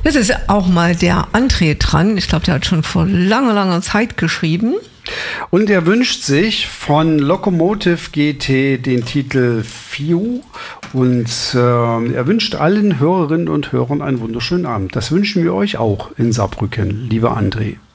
Jetzt ist auch mal der André dran. Ich glaube, der hat schon vor langer Zeit geschrieben. Und er wünscht sich von Locomotive GT den Titel Few und er wünscht allen Hörerinnen und Hörern einen wunderschönen Abend. Das wünschen wir euch auch in Saarbrücken, lieber André.